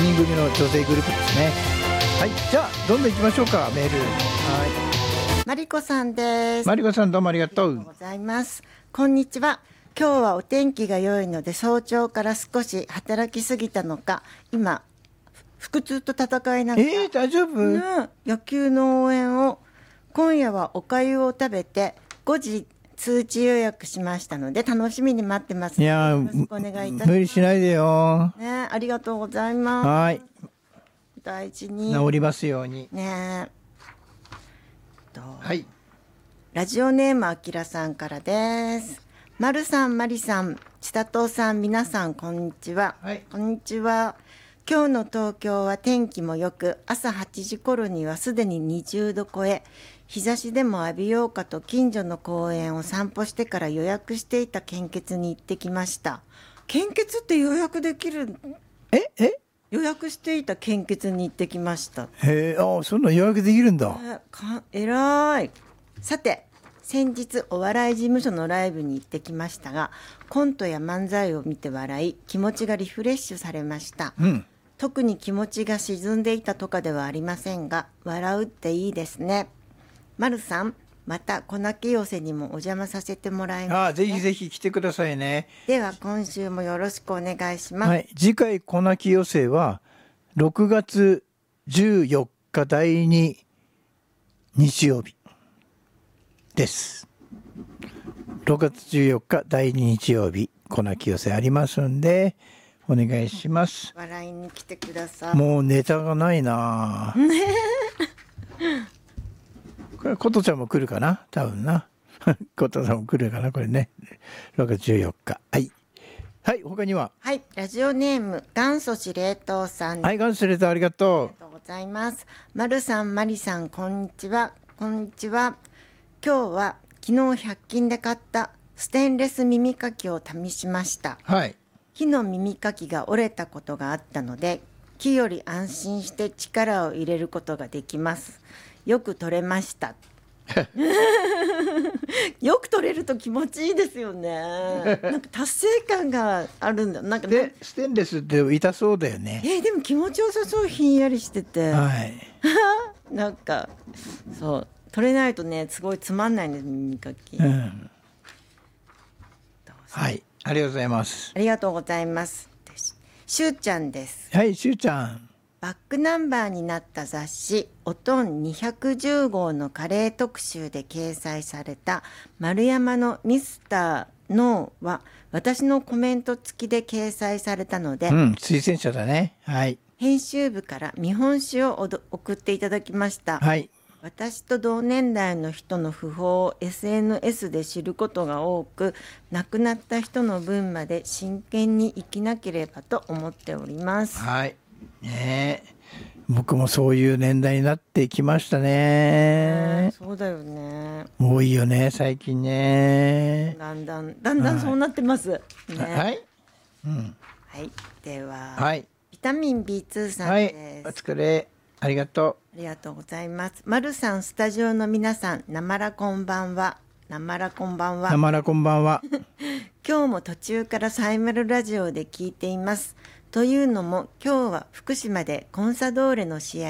人組の女性グループですね。はい、じゃあどんどん行きましょうか。メール。はマリコさんです。 い、マリコさんどうもありがとありがとうございます。こんにちは。今日はお天気が良いので早朝から少し働きすぎたのか、今腹痛と戦いながら、 大丈夫？ 野球の応援を、今夜はお粥を食べて5時通知予約しましたので楽しみに待ってますので、よろしくお願いいたします。 無理しないでよ。 ね、ありがとうございます。 はい、 大事に治りますようにね。 はい。 ラジオネームあきらさんからです。まるさん、まりさん、千田さん、皆さんこんにちは。 はい、 こんにちは。今日の東京は天気もよく、朝8時頃にはすでに20度超え、日差しでも浴びようかと近所の公園を散歩してから予約していた献血に行ってきました。献血って予約できる？予約していた献血に行ってきました。 そんな予約できるんだ。 えらい。さて、先日お笑い事務所のライブに行ってきましたが、コントや漫才を見て笑い、気持ちがリフレッシュされました。特に気持ちが沈んでいたとかではありませんが、笑うっていいですね。まるさん、また粉木寄せにもお邪魔させてもらいます、 ぜひぜひ来てくださいね。 では今週もよろしくお願いします。 はい、次回粉木寄せは6月14日第2日曜日です。6月14日第2日曜日、粉木寄せありますんでお願いします。 笑いに来てください。 もうネタがないな。これ琴ちゃんも来るかな、多分な。琴さんも来るかな、これね。6月14日。はい。はい、他には。 はい、ラジオネーム元祖司令塔さん。 はい、元祖司令塔ありがとう。 ありがとうございます。まるさん、まりさん、こんにちは。こんにちは。今日は昨日100均で買ったステンレス耳かきを試しました。 はい。 木の耳かきが折れたことがあったので、木より安心して力を入れることができます。よく取れました。よく取れると気持ちいいですよね。なんか達成感があるんだ。なんかでステンレスって痛そうだよね。 でも気持ちよさそう、ひんやりしてて、 はい。 なんかそう取れないとね、すごいつまんないんです、耳かき。 はい、ありがとうございます。 ありがとうございます。しゅうちゃんです。 はい、しゅうちゃん。 バックナンバーになった雑誌おとん210号のカレー特集で掲載された丸山のミスターノーは私のコメント付きで掲載されたので、 推薦者だね。はい。 編集部から見本紙を送っていただきました。 はい。 私と同年代の人の訃報を SNS で知ることが多く、亡くなった人の分まで真剣に生きなければと思っております。 はい。ねえ、僕もそういう年代になってきましたね。 そうだよね。 多いよね、最近ね。 だんだんそうなってます、ね。 はい。 はい。では、 はい。 ビタミン B2 さんです。 はい、お疲れ。ありがとう。ありがとうございます。まるさん、スタジオの皆さん、なまらこんばんは。なまらこんばんは。 なまらこんばんは。 今日も途中からサイマルラジオで聞いています。というのも今日は福島でコンサドーレの試合